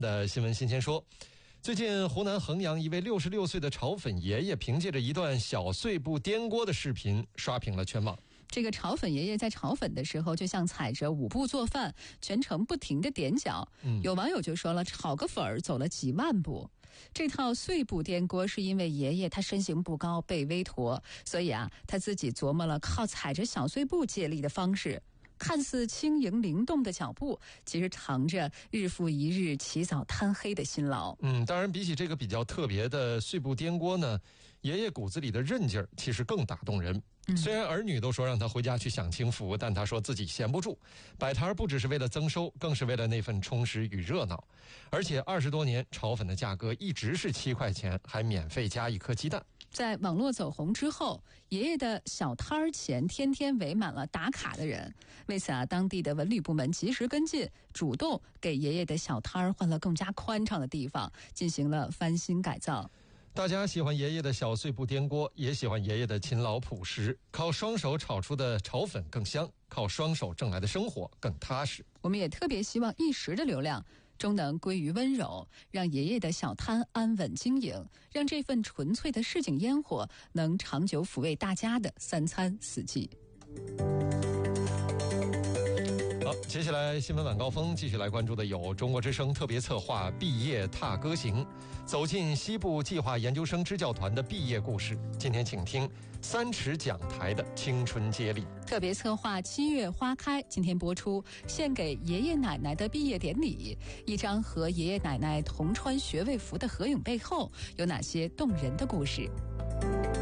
的新闻新鲜说，最近湖南衡阳一位66岁的炒粉爷爷凭借着一段小碎步颠锅的视频刷屏了全网。 这个炒粉爷爷在炒粉的时候就像踩着舞步做饭，全程不停地踮脚。有网友就说了，炒个粉儿走了几万步。这套碎步颠锅是因为爷爷他身形不高，背微驼，所以他自己琢磨了靠踩着小碎步借力的方式。看似轻盈灵动的脚步，其实藏着日复一日起早贪黑的辛劳。 当然比起这个比较特别的碎步颠锅呢，爷爷骨子里的韧劲儿其实更打动人。虽然儿女都说让他回家去享清福，但他说自己闲不住，摆摊不只是为了增收，更是为了那份充实与热闹。而且20多年炒粉的价格一直是7块钱，还免费加1颗鸡蛋。 在网络走红之后，爷爷的小摊儿前天天围满了打卡的人。为此当地的文旅部门及时跟进，主动给爷爷的小摊儿换了更加宽敞的地方，进行了翻新改造。 大家喜欢爷爷的小碎步颠锅，也喜欢爷爷的勤劳朴实。靠双手炒出的炒粉更香，靠双手挣来的生活更踏实。 我们也特别希望一时的流量终能归于温柔，让爷爷的小摊安稳经营，让这份纯粹的市井烟火能长久抚慰大家的3餐4季。 好，接下来新闻晚高峰继续来关注的有中国之声特别策划毕业踏歌行，走进西部计划研究生支教团的毕业故事。今天请听3尺讲台的青春接力。 特别策划7月花开，今天播出献给爷爷奶奶的毕业典礼。一张和爷爷奶奶同穿学位服的合影背后，有哪些动人的故事？